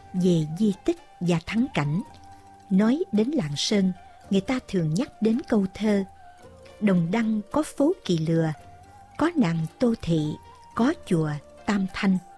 Về di tích và thắng cảnh, nói đến Lạng Sơn, người ta thường nhắc đến câu thơ: Đồng Đăng có phố Kỳ Lừa, có nàng Tô Thị, có chùa Tam Thanh.